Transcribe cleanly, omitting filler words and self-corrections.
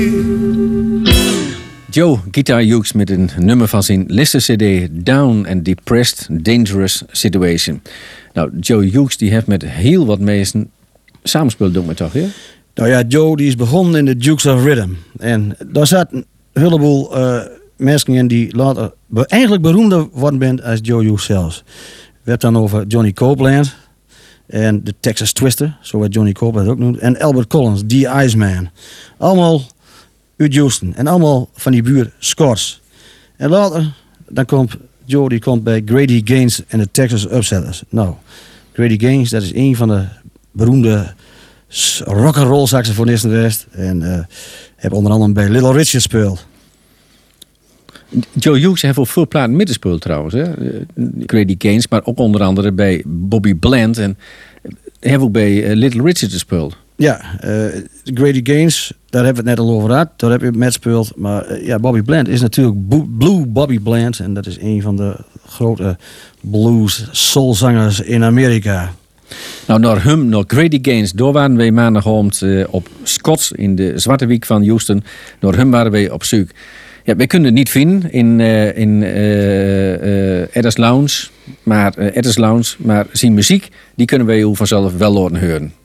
Joe Guitar Hughes met een nummer van zijn laatste cd Down and Depressed Dangerous Situation. Nou, Joe Hughes die heeft met heel wat mensen samenspeeld, doet me toch, hè? Nou ja, Joe die is begonnen in de Dukes of Rhythm. En daar zaten een heleboel mensen in die later eigenlijk beroemder worden bent als Joe Hughes zelfs. We hebben dan over Johnny Copeland en de Texas Twister, zo werd Johnny Copeland ook noemt. En Albert Collins, The Iceman. Allemaal uit Houston. En allemaal van die buurt Scots. En later, dan komt Joe die komt bij Grady Gaines en de Texas Upsetters. Nou, Grady Gaines, dat is een van de beroemde rock'n'roll saxofonisten geweest. En heb onder andere bij Little Richard gespeeld. Joe Hughes heeft ook veel platen mittenspul trouwens. Hè? Grady Gaines, maar ook onder andere bij Bobby Bland. En heeft ook bij Little Richard gespeeld. Ja, Grady Gaines, daar hebben we het net al over gehad. Daar heb je met gespeeld. Maar ja, Bobby Bland is natuurlijk Blue Bobby Bland. En dat is een van de grote blues soulzangers in Amerika. Nou, naar Grady Gaines, daar waren wij maandagavond op Scots in de Zwarte Wiek van Houston. Door hem waren wij op zoek. Ja, wij kunnen het niet vinden in Edders Lounge, maar zijn muziek die kunnen wij vanzelf wel laten horen.